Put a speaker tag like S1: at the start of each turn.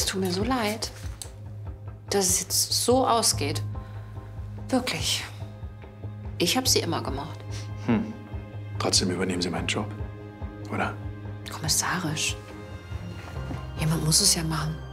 S1: Es tut mir so leid, dass es jetzt so ausgeht. Wirklich. Ich habe sie immer gemocht.
S2: Trotzdem übernehmen Sie meinen Job, oder?
S1: Kommissarisch. Jemand muss es ja machen.